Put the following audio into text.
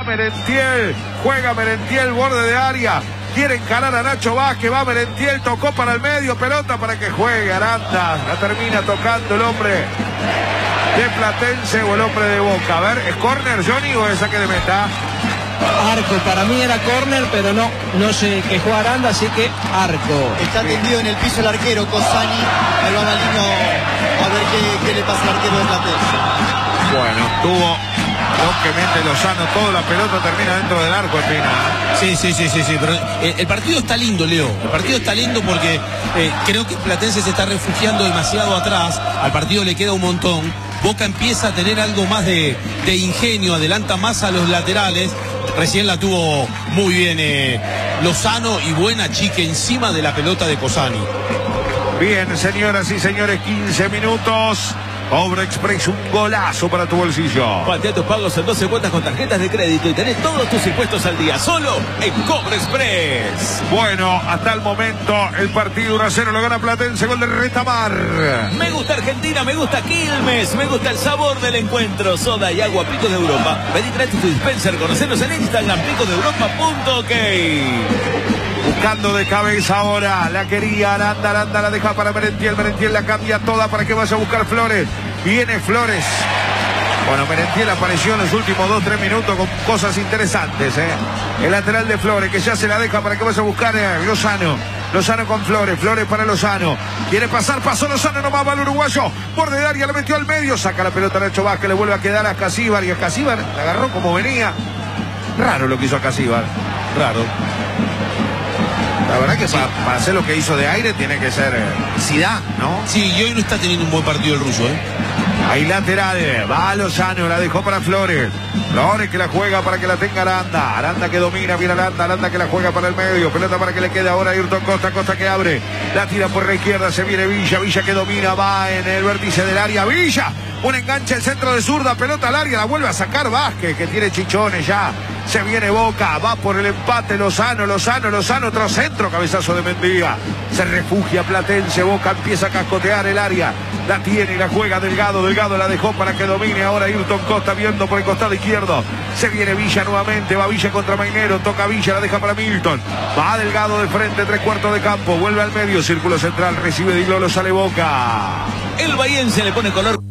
Merentiel, juega Merentiel, borde de área. Quiere encarar a Nacho Vázquez, va Merentiel, tocó para el medio, pelota para que juegue Aranda. La termina tocando el hombre de Platense o el hombre de Boca. A ver, ¿es córner, Johnny, o es saque de meta? Arco, para mí era córner, pero no se quejó Aranda, así que arco. Está tendido en el piso el arquero, Cosani. Ahí va Malino a ver qué le pasa al arquero de Platense. Bueno, tuvo toquemente Lozano, toda la pelota termina dentro del arco, Espina. Sí, pero el partido está lindo, Leo. El partido está lindo porque creo que Platense se está refugiando demasiado atrás. Al partido le queda un montón. Boca empieza a tener algo más de ingenio, adelanta más a los laterales. Recién la tuvo muy bien Lozano y buena chica encima de la pelota de Cosani. Bien, señoras y señores, 15 minutos. Cobra Express, un golazo para tu bolsillo. Patea tus pagos en 12 cuotas con tarjetas de crédito y tenés todos tus impuestos al día, solo en Cobra Express. Bueno, hasta el momento el partido 1-0 lo gana Platense, gol de Retamar. Me gusta Argentina, me gusta Quilmes, me gusta el sabor del encuentro. Soda y agua Picos de Europa. Pedí gratis tu dispenser, conocenos en Instagram, picosdeeuropa.ok. Buscando de cabeza ahora, la quería Aranda la deja para Merentiel la cambia toda para que vaya a buscar Flores. Viene Flores. Bueno, Merentiel apareció en los últimos 2-3 minutos con cosas interesantes, El lateral de Flores, que ya se la deja para que vaya a buscar Lozano. Lozano con Flores para Lozano. Quiere pasar, pasó Lozano, nomás va el uruguayo. Borde de área, le metió al medio, saca la pelota a Nacho Vázquez, le vuelve a quedar a Casíbar. Y a Casíbar la agarró como venía. Raro lo que hizo a Casíbar. Raro. La verdad que para hacer lo que hizo de aire tiene que ser Zidane, ¿no? Sí, y hoy no está teniendo un buen partido el ruso, Ahí lateral, va Lozano, la dejó para Flores. Flores que la juega para que la tenga Aranda. Aranda que domina, viene Aranda que la juega para el medio. Pelota para que le quede ahora a Ayrton Costa. Costa que abre, la tira por la izquierda, se viene Villa que domina, va en el vértice del área. Villa, un enganche el centro de zurda, pelota al área, la vuelve a sacar Vázquez, que tiene chichones ya. Se viene Boca, va por el empate Lozano, otro centro, cabezazo de Mendía. Se refugia Platense, Boca empieza a cascotear el área. La tiene y la juega Delgado la dejó para que domine ahora Ayrton Costa, viendo por el costado izquierdo. Se viene Villa nuevamente, va Villa contra Mainero, toca Villa, la deja para Milton. Va Delgado de frente, 3/4 de campo, vuelve al medio, círculo central, recibe Di Lolo, sale Boca. El bahiense le pone color